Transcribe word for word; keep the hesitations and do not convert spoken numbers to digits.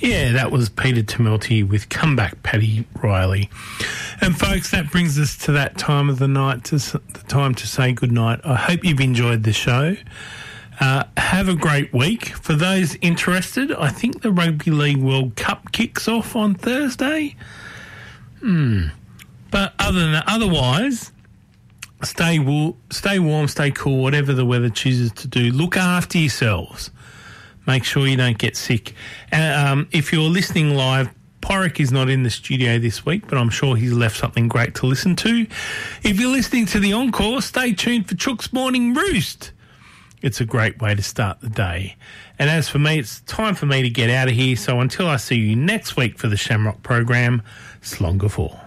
Yeah, that was Peter Tumilty with Comeback Paddy Riley. And folks, that brings us to that time of the night, to the time to say goodnight. I hope you've enjoyed the show. Uh, have a great week. For those interested, I think the Rugby League World Cup kicks off on Thursday. Hmm. But other than that, otherwise, stay, wo- stay warm, stay cool, whatever the weather chooses to do. Look after yourselves. Make sure you don't get sick. And um, if you're listening live, Porrick is not in the studio this week, but I'm sure he's left something great to listen to. If you're listening to the encore, stay tuned for Chook's Morning Roost. It's a great way to start the day. And as for me, it's time for me to get out of here. So until I see you next week for the Shamrock program, slonga for.